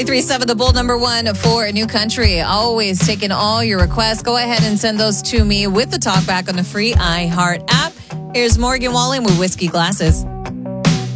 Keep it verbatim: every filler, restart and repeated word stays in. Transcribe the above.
ninety-three point seven, the bold number one for a new country. Always taking all your requests. Go ahead and send those to me with the talkback on the free iHeart app. Here's Morgan Wallen with Whiskey Glasses.